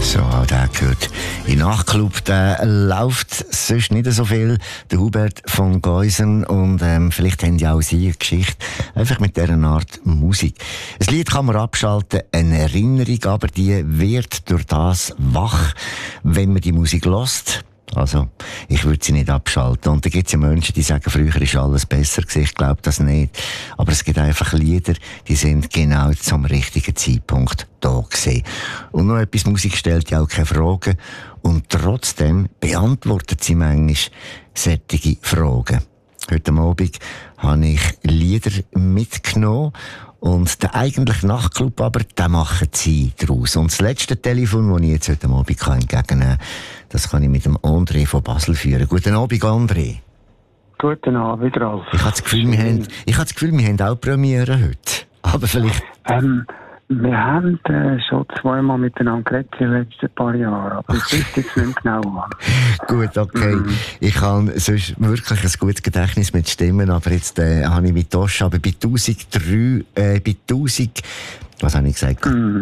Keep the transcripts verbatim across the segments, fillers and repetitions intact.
So, auch der gehört. Im Nachtclub, der läuft sonst nicht so viel. Der Hubert von Geusen. Und ähm, vielleicht haben ja auch Sie eine Geschichte. Einfach mit dieser Art Musik. Ein Lied kann man abschalten, eine Erinnerung, aber die wird durch das wach, wenn man die Musik hört. Also, ich würde sie nicht abschalten. Und da gibt es ja Menschen, die sagen, früher ist alles besser gewesen. Ich glaube das nicht. Aber es gibt einfach Lieder, die sind genau zum richtigen Zeitpunkt da gewesen. Und noch etwas, Musik stellt ja auch keine Fragen. Und trotzdem beantwortet sie manchmal solche Fragen. Heute Abend habe ich Lieder mitgenommen. Und der eigentliche Nachtclub aber, den machen sie draus. Und das letzte Telefon, das ich jetzt heute Abend entgegennehmen kann, das kann ich mit dem André von Basel führen. Guten Abend, André. Guten Abend, Ralf. Ich habe das Gefühl, wir haben, ich habe das Gefühl, wir haben auch Premiere heute. Aber vielleicht... Ähm, wir haben äh, schon zweimal miteinander geredet in den letzten paar Jahren, aber ich weiß jetzt nicht genau wann. Gut, okay. Mhm. Ich habe sonst wirklich ein gutes Gedächtnis mit Stimmen, aber jetzt äh, habe ich mit Tosch, aber bei tausenddrei, äh, bei tausend, was habe ich gesagt? Mhm.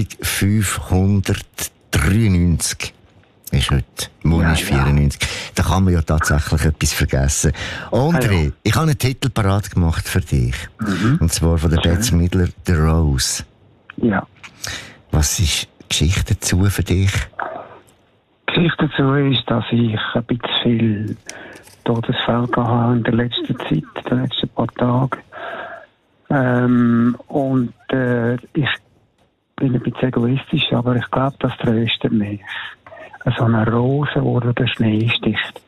eintausendfünfhundertdreiundneunzig ist heute. Morgen ja, ist vierundneunzig. Ja. Da kann man ja tatsächlich etwas vergessen. André, ja. Ich habe einen Titel parat gemacht für dich. Mhm. Und zwar von der Bette Midler, «The Rose». Ja. Was ist die Geschichte dazu für dich? Die Geschichte dazu ist, dass ich ein bisschen viel Todesfälle hatte in der letzten Zeit, in den letzten paar Tagen. Ähm, und äh, ich bin ein bisschen egoistisch, aber ich glaube, das tröstet mich. So eine Rose, die durch den Schnee sticht.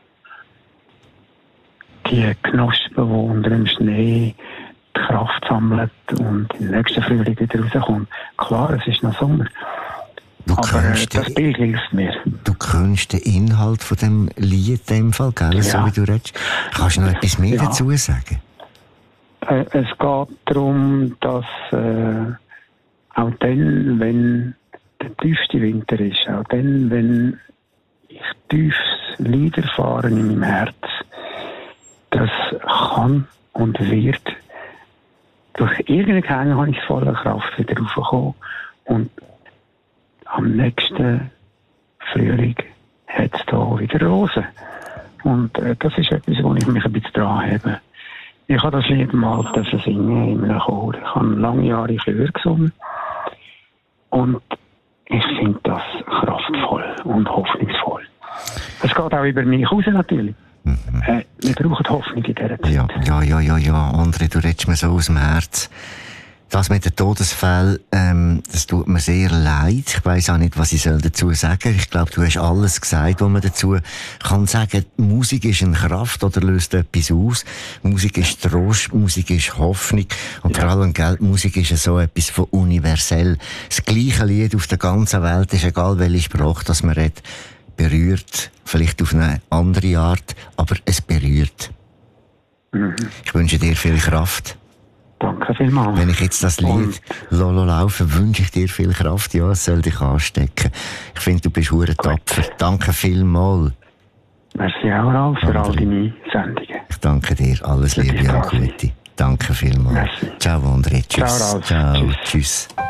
Die Knospen, die unter dem Schnee die Kraft sammelt und im nächsten Frühling wieder rauskommt. Klar, es ist noch Sommer. Du aber äh, das Bild hilft mir. Du kennst den Inhalt von dem Lied in dem Fall, gell? Ja. So wie du redest. Kannst du noch etwas mehr ja. dazu sagen? Äh, es geht darum, dass äh, auch dann, wenn der tiefste Winter ist, auch dann, wenn ich tiefes Leid erfahre in meinem Herz, das kann und wird durch irgendeinen Gang habe ich voller Kraft wieder raufgekommen und am nächsten Frühling hat es da wieder Rosen. Und äh, das ist etwas, wo ich mich ein bisschen dran habe. Ich habe das Lied mal singen in einem Chor. Ich habe lange Jahre Chör gesungen. Und ich finde das kraftvoll und hoffnungsvoll. Es geht auch über mich raus natürlich. Mhm. Äh, wir brauchen Hoffnung in dieser Zeit. Ja, ja, ja, ja, ja. André, du redest mir so aus dem Herz. Das mit den Todesfällen, ähm, das tut mir sehr leid. Ich weiss auch nicht, was ich dazu sagen soll. Ich glaube, du hast alles gesagt, was man dazu kann sagen. Musik ist eine Kraft oder löst etwas aus. Musik ist Trost, Musik ist Hoffnung. Und ja. vor allem, gell, Musik ist so etwas von universell. Das gleiche Lied auf der ganzen Welt ist, egal welche Sprache das man redet, berührt. Vielleicht auf eine andere Art, aber es berührt. Mhm. Ich wünsche dir viel Kraft. Danke vielmals. Wenn ich jetzt das Lied Lolo laufe, wünsche ich dir viel Kraft. Ja, es soll dich anstecken. Ich finde, du bist hure tapfer. Danke vielmals. Merci auch, Ralf, für all deine Sendungen. Ich danke dir. Alles Liebe und Gute. Danke vielmals. Merci. Ciao, André. Tschüss. Ciao, Ralf. Ciao. Tschüss. Tschüss.